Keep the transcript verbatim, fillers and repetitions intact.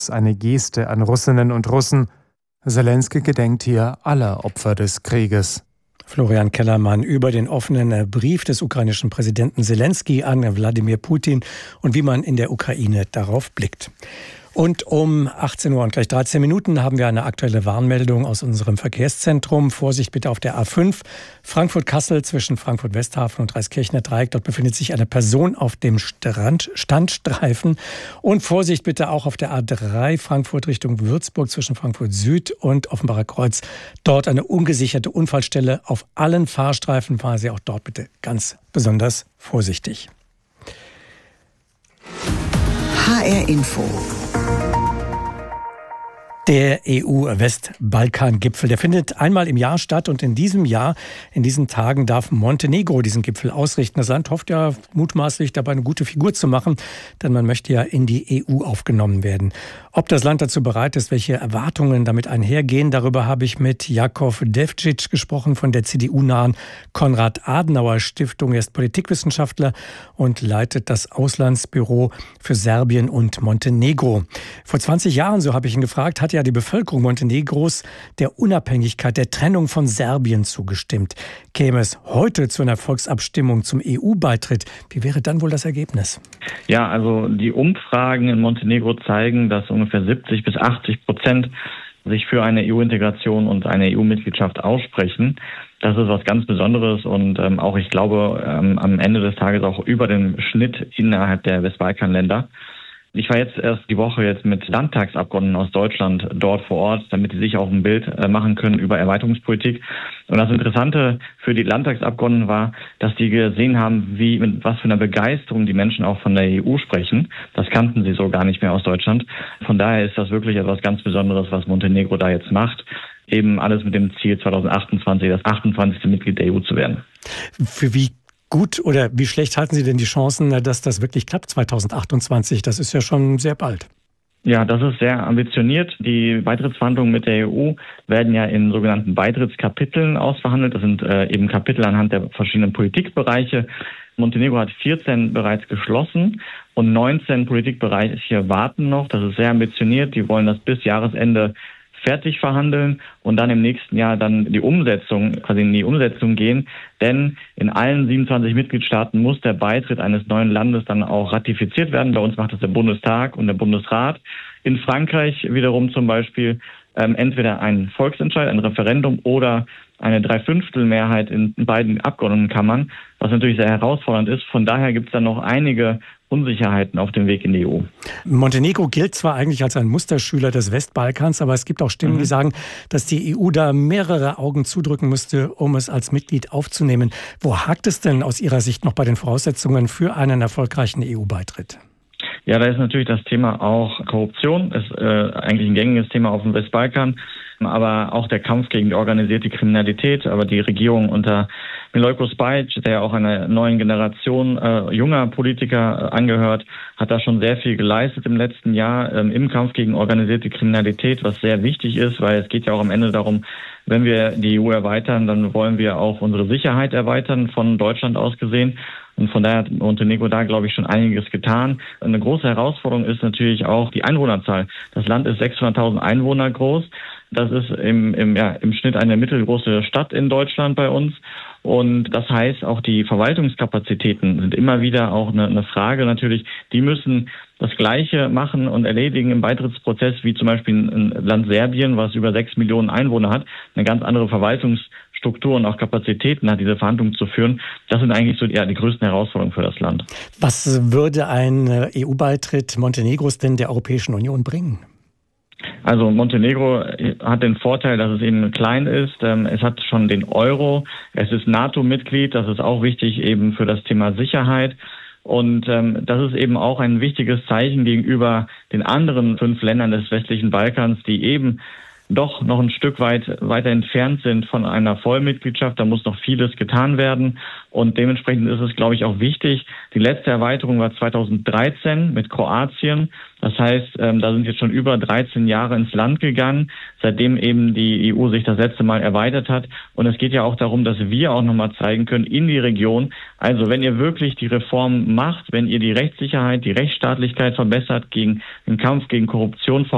Eine Geste an Russinnen und Russen. Selenskyj gedenkt hier aller Opfer des Krieges. Florian Kellermann über den offenen Brief des ukrainischen Präsidenten Selenskyj an Wladimir Putin und wie man in der Ukraine darauf blickt. Und um achtzehn Uhr und gleich dreizehn Minuten haben wir eine aktuelle Warnmeldung aus unserem Verkehrszentrum. Vorsicht bitte auf der A fünf, Frankfurt-Kassel zwischen Frankfurt-Westhafen und Dreiskirchener Dreieck. Dort befindet sich eine Person auf dem Strand, Standstreifen. Und Vorsicht bitte auch auf der A drei, Frankfurt Richtung Würzburg zwischen Frankfurt Süd und Offenbacher Kreuz. Dort eine ungesicherte Unfallstelle auf allen Fahrstreifen. Fahren Sie auch dort bitte ganz besonders vorsichtig. H R Info. Der E U-Westbalkan-Gipfel, der findet einmal im Jahr statt und in diesem Jahr, in diesen Tagen darf Montenegro diesen Gipfel ausrichten. Das Land hofft ja mutmaßlich dabei eine gute Figur zu machen, denn man möchte ja in die E U aufgenommen werden. Ob das Land dazu bereit ist, welche Erwartungen damit einhergehen, darüber habe ich mit Jakov Devčić gesprochen von der C D U-nahen Konrad-Adenauer-Stiftung. Er ist Politikwissenschaftler und leitet das Auslandsbüro für Serbien und Montenegro. Vor zwanzig Jahren, so habe ich ihn gefragt, hat ja die Bevölkerung Montenegros der Unabhängigkeit, der Trennung von Serbien zugestimmt. Käme es heute zu einer Volksabstimmung zum E U-Beitritt, wie wäre dann wohl das Ergebnis? Ja, also die Umfragen in Montenegro zeigen, dass ungefähr siebzig bis achtzig Prozent sich für eine E U-Integration und eine E U-Mitgliedschaft aussprechen. Das ist was ganz Besonderes und ähm, auch, ich glaube, ähm, am Ende des Tages auch über dem Schnitt innerhalb der Westbalkanländer. Ich war jetzt erst die Woche jetzt mit Landtagsabgeordneten aus Deutschland dort vor Ort, damit sie sich auch ein Bild machen können über Erweiterungspolitik. Und das Interessante für die Landtagsabgeordneten war, dass die gesehen haben, wie mit was für einer Begeisterung die Menschen auch von der E U sprechen. Das kannten sie so gar nicht mehr aus Deutschland. Von daher ist das wirklich etwas ganz Besonderes, was Montenegro da jetzt macht. Eben alles mit dem Ziel zwanzig achtundzwanzig das achtundzwanzigste Mitglied der E U zu werden. Für wie gut oder wie schlecht halten Sie denn die Chancen, dass das wirklich klappt zwanzig achtundzwanzig? Das ist ja schon sehr bald. Ja, das ist sehr ambitioniert. Die Beitrittsverhandlungen mit der E U werden ja in sogenannten Beitrittskapiteln ausverhandelt. Das sind äh, eben Kapitel anhand der verschiedenen Politikbereiche. Montenegro hat vierzehn bereits geschlossen und neunzehn Politikbereiche warten noch. Das ist sehr ambitioniert. Die wollen das bis Jahresende fertig verhandeln und dann im nächsten Jahr dann die Umsetzung, quasi in die Umsetzung gehen. Denn in allen siebenundzwanzig Mitgliedstaaten muss der Beitritt eines neuen Landes dann auch ratifiziert werden. Bei uns macht das der Bundestag und der Bundesrat. In Frankreich wiederum zum Beispiel ähm, entweder ein Volksentscheid, ein Referendum oder eine Dreiviertelmehrheit in beiden Abgeordnetenkammern, was natürlich sehr herausfordernd ist. Von daher gibt es dann noch einige Unsicherheiten auf dem Weg in die E U. Montenegro gilt zwar eigentlich als ein Musterschüler des Westbalkans, aber es gibt auch Stimmen, mhm. die sagen, dass die E U da mehrere Augen zudrücken müsste, um es als Mitglied aufzunehmen. Wo hakt es denn aus Ihrer Sicht noch bei den Voraussetzungen für einen erfolgreichen E U-Beitritt? Ja, da ist natürlich das Thema auch Korruption. Ist äh, eigentlich ein gängiges Thema auf dem Westbalkan. Aber auch der Kampf gegen die organisierte Kriminalität. Aber die Regierung unter Milojko Spajic, der auch einer neuen Generation äh, junger Politiker äh, angehört, hat da schon sehr viel geleistet im letzten Jahr ähm, im Kampf gegen organisierte Kriminalität, was sehr wichtig ist, weil es geht ja auch am Ende darum, wenn wir die E U erweitern, dann wollen wir auch unsere Sicherheit erweitern, von Deutschland aus gesehen. Und von daher hat Montenegro da, glaube ich, schon einiges getan. Eine große Herausforderung ist natürlich auch die Einwohnerzahl. Das Land ist sechshunderttausend Einwohner groß. Das ist im, im, ja, im Schnitt eine mittelgroße Stadt in Deutschland bei uns. Und das heißt, auch die Verwaltungskapazitäten sind immer wieder auch eine, eine Frage natürlich. Die müssen das Gleiche machen und erledigen im Beitrittsprozess wie zum Beispiel ein Land Serbien, was über sechs Millionen Einwohner hat, eine ganz andere Verwaltungsstruktur und auch Kapazitäten hat, diese Verhandlungen zu führen. Das sind eigentlich so ja, die größten Herausforderungen für das Land. Was würde ein E U-Beitritt Montenegros denn der Europäischen Union bringen? Also Montenegro hat den Vorteil, dass es eben klein ist. Es hat schon den Euro. Es ist NATO-Mitglied. Das ist auch wichtig eben für das Thema Sicherheit. Und ähm, das ist eben auch ein wichtiges Zeichen gegenüber den anderen fünf Ländern des westlichen Balkans, die eben doch noch ein Stück weit weiter entfernt sind von einer Vollmitgliedschaft. Da muss noch vieles getan werden. Und dementsprechend ist es, glaube ich, auch wichtig. Die letzte Erweiterung war zweitausenddreizehn mit Kroatien. Das heißt, ähm, da sind jetzt schon über dreizehn Jahre ins Land gegangen, seitdem eben die E U sich das letzte Mal erweitert hat. Und es geht ja auch darum, dass wir auch nochmal zeigen können in die Region, also wenn ihr wirklich die Reform macht, wenn ihr die Rechtssicherheit, die Rechtsstaatlichkeit verbessert, gegen den Kampf gegen Korruption